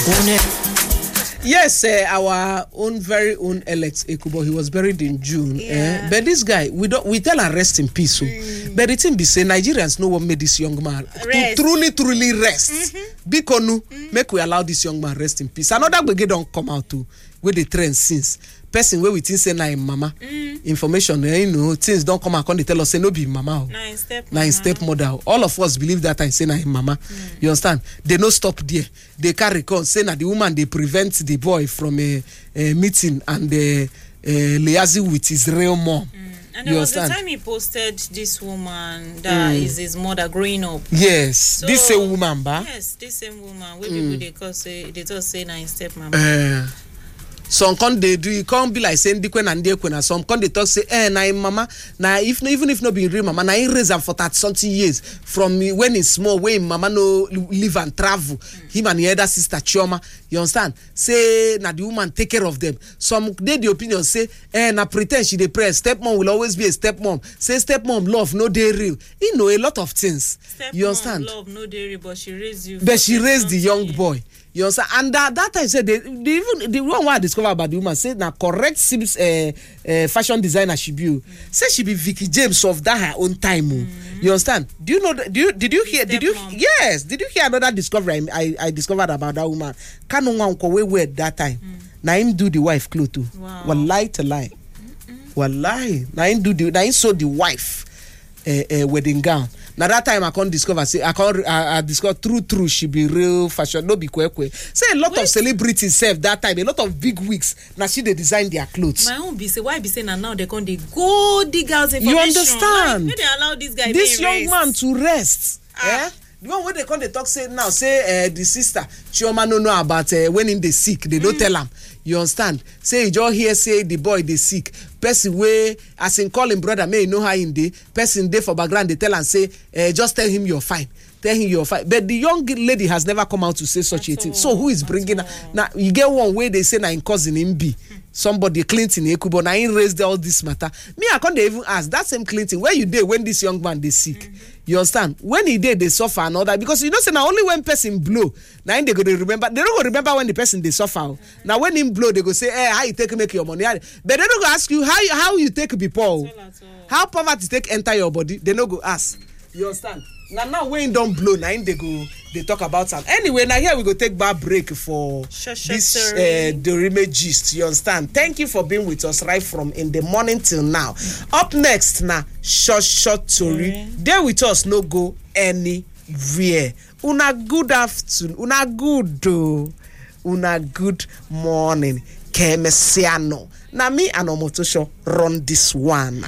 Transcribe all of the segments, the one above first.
Yes, our own very own Alex Ekubo, he was buried in June. But this guy, we tell her rest in peace. But the thing be say Nigerians know what made this young man to truly rest. Bikonu, make we allow this young man rest in peace. Another gbege don't come out too, where the trend since. Person where we think say na him mama. Information, things don't come out and they tell us say no be mama. Na him stepmother. All of us believe that and say na him mama. You understand? They no stop there. They carry on say na the woman they prevent the boy from a meeting and liaising with his real mom. And there was the time he posted this woman that is his mother growing up. Yes, so, this same woman, ba? Yes, this same woman. Where people they just say na him stepmama. Some con they do it can't be like saying Dikwen and Dekwen. Some con they talk say na him mama na even if no be real mama na he raise am for 30-something years from when he's small when him mama no live and travel him and the other sister Chioma, you understand, say na the woman take care of them. Some they the opinion say na pretend she dey pray stepmom will always be a stepmom, say stepmom love no dey real, you know, a lot of things. Stepmom you understand love no dey real, but she raised you, but she raised the young boy. You understand? And that time said the one I discovered about the woman said na correct seems fashion designer she be. Say she be Vicky James of that her own time. You understand? Do you know? Did you hear? Yes. Did you hear another discovery I discovered about that woman? Kanu wanko we weird that time. Na him do the wife clothes too. Wow. Wallahi to lie. Wallahi. Na him sew the wife wedding gown. Now that time I can't discover. Say I discover true she be real fashion. No be kwe. Say a lot of celebrities serve that time. A lot of big wigs. Now she they design their clothes. My own be say why be saying now they can't go dig out information. You understand? Like, they allow this guy this young rest. man to rest. The one where they come they talk say now say the sister Chioma no know about when him they sick they don't tell him. You understand? Say you just hear say the boy they sick. Person way as in call him brother may know how in day. Person day for background they tell and say just tell him you're fine. Tell him you're fine. But the young lady has never come out to say such a thing. So who is bringing her? Now you get one way they say na in cousin him be. Somebody Clinton Ekubo na him raised all this matter. Me I can't even ask that same Clinton where you dey when this young man they sick. You understand? When he did, they suffer and all that because you know say now only when person blow now they go to remember. They don't go remember when the person they suffer. Now when him blow they go say how you take make your money. But they don't go ask you how you take before. How poverty take enter your body. They don't go ask. You understand? Now when don't blow now they talk about something. Anyway, now here we go take back break for this Dorime gist. You understand? Thank you for being with us right from in the morning till now. Up next now, short story. There with us, no go anywhere. Una good afternoon. Una good morning. Kemesiano. Now me and Omotosho run this one.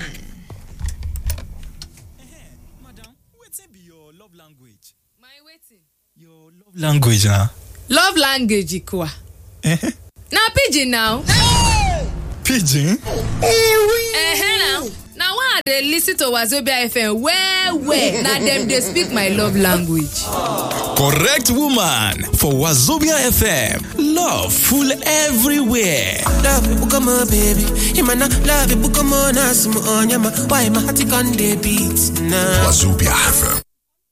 Language now. Love language ikwa. Now pidgin now. Pidgin? Now. Now why they listen to Wazobia FM where now them they speak my love language. Correct woman for Wazobia FM. Love full everywhere. Love you come on baby. Imana love you come on as mo onyama. Why my heart can dey beat now. Wazobia FM.